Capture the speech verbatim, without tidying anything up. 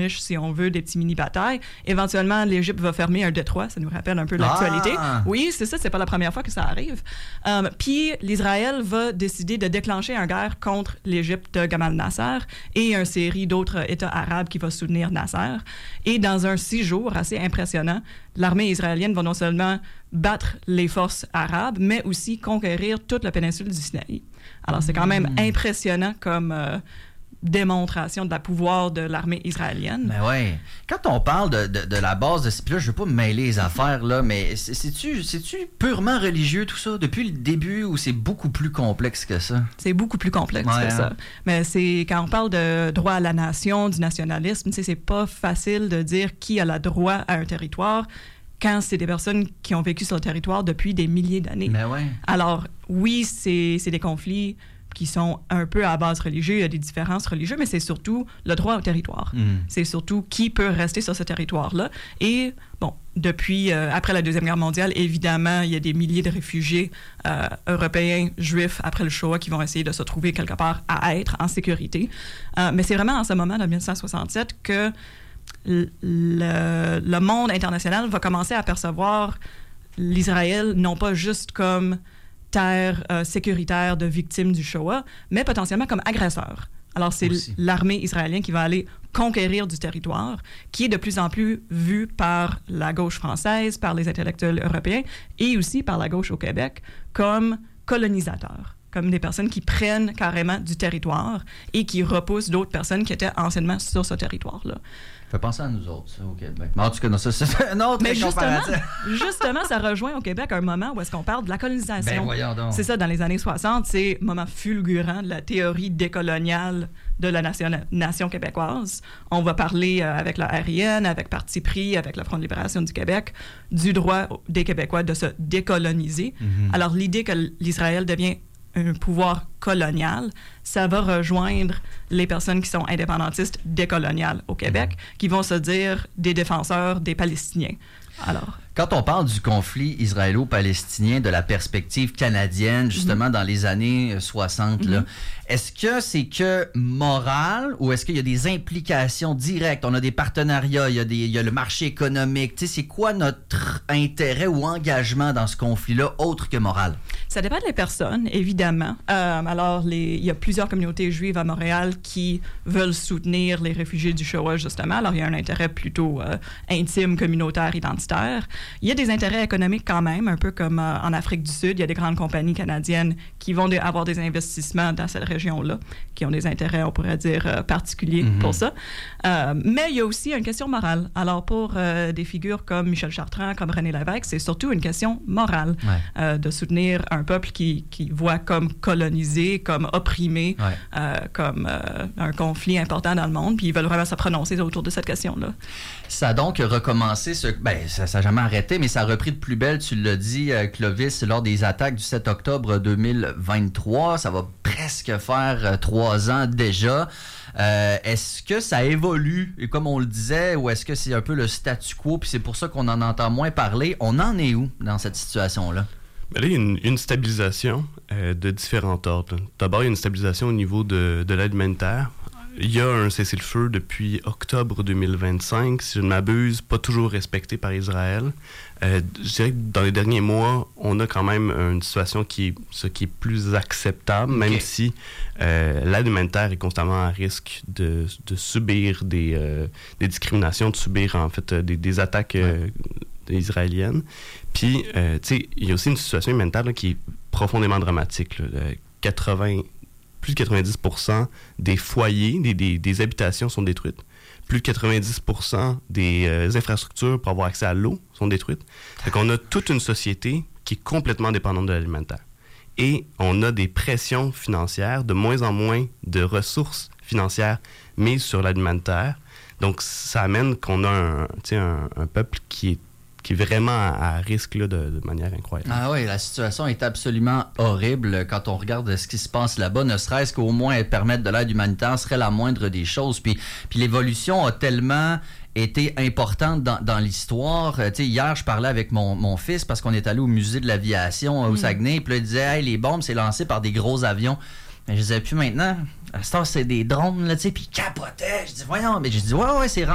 skirmish, si on veut, des petits mini-batailles. Éventuellement, l'Égypte va fermer un détroit. Ça nous rappelle un peu l'actualité. Ah! Oui, c'est ça. C'est pas la première fois que ça arrive. Um, puis, l'Israël va décider de déclencher une guerre contre l'Égypte de Gamal Nasser et une série d'autres États arabes qui vont soutenir Nasser. Et dans un six jours assez impressionnant, l'armée israélienne va non seulement battre les forces arabes, mais aussi conquérir toute la péninsule du Sinaï. Alors, c'est quand même mmh. impressionnant comme euh, démonstration de la pouvoir de l'armée israélienne. Mais oui. Quand on parle de, de, de la base de... Puis là, je ne veux pas me mêler les affaires, là, mais c'est-tu, c'est-tu purement religieux, tout ça, depuis le début, ou c'est beaucoup plus complexe que ça? C'est beaucoup plus complexe ouais, que hein? ça. Mais c'est quand on parle de droit à la nation, du nationalisme, c'est pas facile de dire qui a le droit à un territoire quand c'est des personnes qui ont vécu sur le territoire depuis des milliers d'années. Mais ouais. Alors, oui, c'est, c'est des conflits qui sont un peu à base religieuse, il y a des différences religieuses, mais c'est surtout le droit au territoire. Mm. C'est surtout qui peut rester sur ce territoire-là. Et, bon, depuis, euh, après la Deuxième Guerre mondiale, évidemment, il y a des milliers de réfugiés euh, européens, juifs, après le Shoah, qui vont essayer de se trouver quelque part à être en sécurité. Euh, mais c'est vraiment en ce moment, en dix-neuf cent soixante-sept, que le, le monde international va commencer à percevoir l'Israël non pas juste comme terre euh, sécuritaire de victimes du Shoah, mais potentiellement comme agresseur. Alors, c'est Aussi. l'armée israélienne qui va aller conquérir du territoire, qui est de plus en plus vue par la gauche française, par les intellectuels européens et aussi par la gauche au Québec comme colonisateur, comme des personnes qui prennent carrément du territoire et qui repoussent d'autres personnes qui étaient anciennement sur ce territoire-là. Ça fait penser à nous autres, ça, au Québec. Mais en tout cas, non, ça, c'est un autre Mais justement, justement, ça rejoint au Québec un moment où est-ce qu'on parle de la colonisation. Ben voyons donc. C'est ça, dans les années soixante, c'est un moment fulgurant de la théorie décoloniale de la nation, nation québécoise. On va parler euh, avec la R I N, avec Parti pris, avec le Front de libération du Québec, du droit des Québécois de se décoloniser. Mm-hmm. Alors, l'idée que l'Israël devient un pouvoir colonial, ça va rejoindre les personnes qui sont indépendantistes décoloniales au Québec, mmh. qui vont se dire des défenseurs des Palestiniens. Alors... Quand on parle du conflit israélo-palestinien de la perspective canadienne, justement, mmh. dans les années soixante, mmh. là, est-ce que c'est que moral ou est-ce qu'il y a des implications directes? On a des partenariats, il y a, des, il y a le marché économique. Tu sais, c'est quoi notre intérêt ou engagement dans ce conflit-là, autre que moral? Ça dépend des personnes, évidemment. Euh, alors, les, il y a plusieurs communautés juives à Montréal qui veulent soutenir les réfugiés du Shoah, justement. Alors, il y a un intérêt plutôt euh, intime, communautaire, identitaire. Il y a des intérêts économiques quand même, un peu comme euh, en Afrique du Sud. Il y a des grandes compagnies canadiennes qui vont de, avoir des investissements dans cette région-là, qui ont des intérêts, on pourrait dire, euh, particuliers mm-hmm. pour ça. Euh, mais il y a aussi une question morale. Alors, pour euh, des figures comme Michel Chartrand, comme René Lévesque, c'est surtout une question morale ouais. euh, de soutenir un peuple qui, qui voit comme colonisé, comme opprimé, ouais. euh, comme euh, un conflit important dans le monde, puis ils veulent vraiment se prononcer autour de cette question-là. Ça a donc recommencé, ce, ben, ça n'a jamais arrêté, mais ça a repris de plus belle, tu l'as dit, euh, Clovis, lors des attaques du sept octobre deux mille vingt-trois. Ça va presque faire euh, trois ans déjà. Euh, est-ce que ça évolue, et comme on le disait, ou est-ce que c'est un peu le statu quo, puis c'est pour ça qu'on en entend moins parler? On en est où dans cette situation-là? Bien là, il y a une, une stabilisation euh, de différents ordres. D'abord, il y a une stabilisation au niveau de, de l'aide humanitaire. Il y a un cessez-le-feu depuis octobre deux mille vingt-cinq, si je ne m'abuse, pas toujours respecté par Israël. Euh, je dirais que dans les derniers mois, on a quand même une situation qui est, ce qui est plus acceptable, même okay. si euh, l'aide humanitaire est constamment à risque de, de subir des, euh, des discriminations, de subir en fait des, des attaques euh, ouais. israéliennes. Puis, euh, tu sais, il y a aussi une situation humanitaire là, qui est profondément dramatique. Là. quatre-vingts Plus de quatre-vingt-dix pour cent des foyers, des, des, des habitations sont détruites. Plus de quatre-vingt-dix pour cent des euh, infrastructures pour avoir accès à l'eau sont détruites. Donc, on a toute une société qui est complètement dépendante de l'alimentaire. Et on a des pressions financières, de moins en moins de ressources financières mises sur l'alimentaire. Donc, ça amène qu'on a un, un, un peuple qui est qui est vraiment à risque là, de, de manière incroyable. Ah oui, la situation est absolument horrible quand on regarde ce qui se passe là-bas, ne serait-ce qu'au moins permettre de l'aide humanitaire serait la moindre des choses. Puis, puis l'évolution a tellement été importante dans, dans l'histoire. Euh, tu sais, hier, je parlais avec mon, mon fils parce qu'on est allé au musée de l'aviation euh, au mmh. Saguenay, puis là, il disait hey, « les bombes, c'est lancé par des gros avions ». Mais je disais, puis maintenant, à ce temps, c'est des drones, là, tu sais, puis ils capotaient. Je dis, voyons, mais je dis, ouais, ouais, c'est